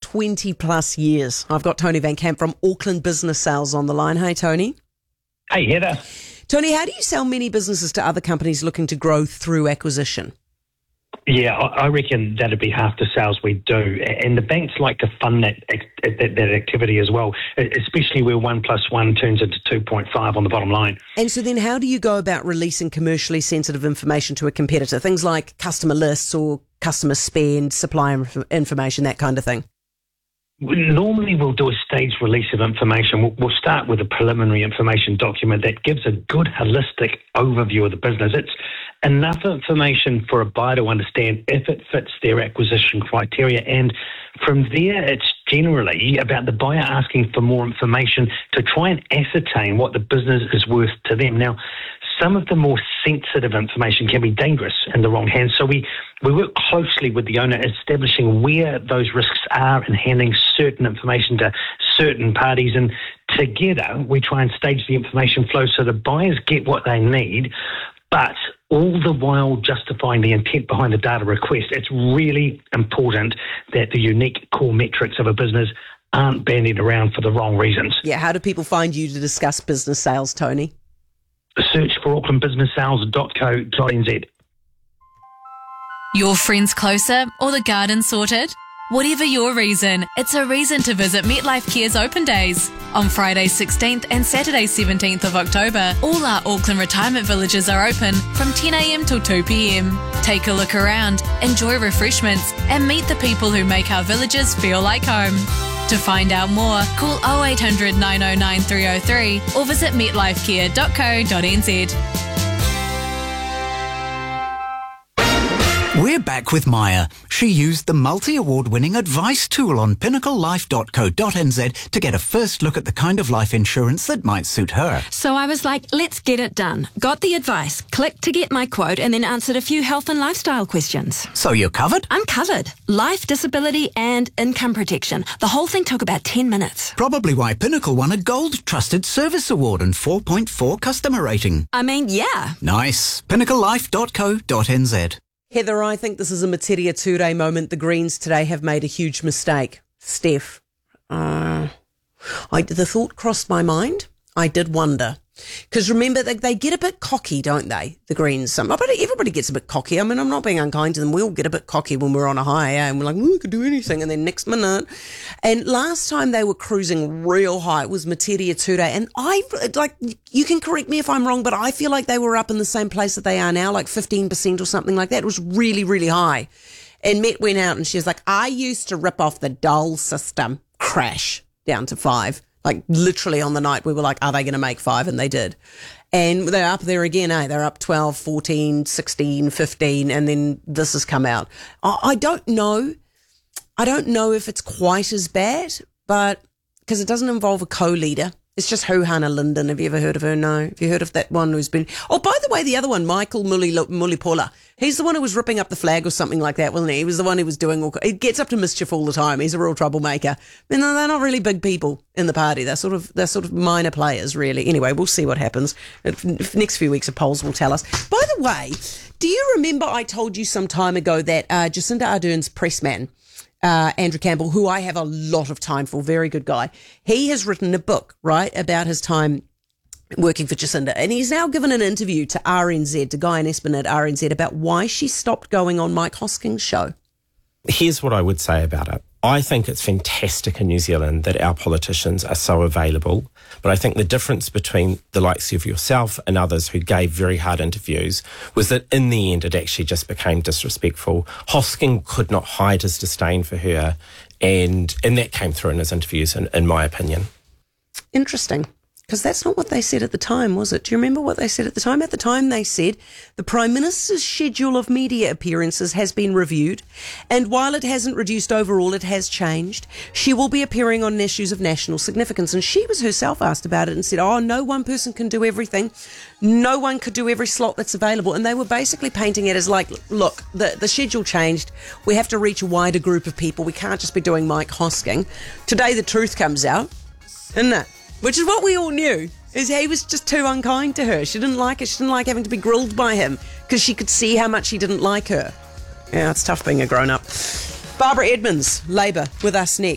20 plus years. I've got Tony Van Camp from Auckland Business Sales on the line. Hey, Tony. Hey, Heather. Tony, how do you sell many businesses to other companies looking to grow through acquisition? Yeah, I reckon that'd be half the sales we do. And the banks like to fund that activity as well, especially where 1 + 1 turns into 2.5 on the bottom line. And so then how do you go about releasing commercially sensitive information to a competitor? Things like customer lists or customer spend, supplier information, that kind of thing? Normally we'll do a staged release of information. We'll start with a preliminary information document that gives a good holistic overview of the business. It's enough information for a buyer to understand if it fits their acquisition criteria. And from there, it's generally about the buyer asking for more information to try and ascertain what the business is worth to them. Now, some of the more sensitive information can be dangerous in the wrong hands. So we work closely with the owner, establishing where those risks are and handing certain information to certain parties. And together, we try and stage the information flow so the buyers get what they need, but all the while justifying the intent behind the data request. It's really important that the unique core metrics of a business aren't bandied around for the wrong reasons. Yeah, how do people find you to discuss business sales, Tony? Search for aucklandbusinesssales.co.nz. Your friends closer or the garden sorted? Whatever your reason, it's a reason to visit MetLife Care's Open Days. On Friday 16th and Saturday 17th of October, all our Auckland retirement villages are open from 10 a.m. till 2 p.m. Take a look around, enjoy refreshments, and meet the people who make our villages feel like home. To find out more, call 0800 909 303 or visit metlifecare.co.nz. We're back with Maya. She used the multi-award-winning advice tool on pinnaclelife.co.nz to get a first look at the kind of life insurance that might suit her. So I was like, let's get it done. Got the advice, clicked to get my quote, and then answered a few health and lifestyle questions. So you're covered? I'm covered. Life, disability, and income protection. The whole thing took about 10 minutes. Probably why Pinnacle won a Gold Trusted Service Award and 4.4 customer rating. I mean, yeah. Nice. pinnaclelife.co.nz. Heather, I think this is a Materia Ture moment. The Greens today have made a huge mistake. Steph, the thought crossed my mind. I did wonder. Because remember, they get a bit cocky, don't they, the Greens? Everybody gets a bit cocky. I mean, I'm not being unkind to them. We all get a bit cocky when we're on a high, and we're like, we could do anything. And then next minute. And last time they were cruising real high, it was Materia Ture. And you can correct me if I'm wrong, but I feel like they were up in the same place that they are now, like 15% or something like that. It was really, really high. And Met went out and she was like, I used to rip off the dole system. Crash down to 5. Like literally on the night we were like, are they going to make 5? And they did. And they're up there again, They're up 12, 14, 16, 15, and then this has come out. I don't know. I don't know if it's quite as bad, but because it doesn't involve a co-leader. It's just Houhana Linden. Have you ever heard of her? No. Have you heard of that one who's been... Oh, by the way, the other one, Michael Mulipola. He's the one who was ripping up the flag or something like that, wasn't he? He was the one who was doing all... He gets up to mischief all the time. He's a real troublemaker. I mean, they're not really big people in the party. They're sort of minor players, really. Anyway, we'll see what happens. Next few weeks of polls will tell us. By the way, do you remember I told you some time ago that Jacinda Ardern's pressman, Andrew Campbell, who I have a lot of time for, very good guy. He has written a book, right, about his time working for Jacinda. And he's now given an interview to RNZ, to Guy and Espen at RNZ, about why she stopped going on Mike Hosking's show. Here's what I would say about it. I think it's fantastic in New Zealand that our politicians are so available, but I think the difference between the likes of yourself and others who gave very hard interviews was that in the end it actually just became disrespectful. Hosking could not hide his disdain for her, and that came through in his interviews, in my opinion. Interesting. Because that's not what they said at the time, was it? Do you remember what they said at the time? At the time they said, the Prime Minister's schedule of media appearances has been reviewed, and while it hasn't reduced overall, it has changed. She will be appearing on issues of national significance. And she was herself asked about it and said, no one person can do everything. No one could do every slot that's available. And they were basically painting it as like, look, the schedule changed. We have to reach a wider group of people. We can't just be doing Mike Hosking. Today the truth comes out, isn't it? Which is what we all knew, is he was just too unkind to her. She didn't like it. She didn't like having to be grilled by him because she could see how much he didn't like her. Yeah, it's tough being a grown-up. Barbara Edmonds, Labour, with us next.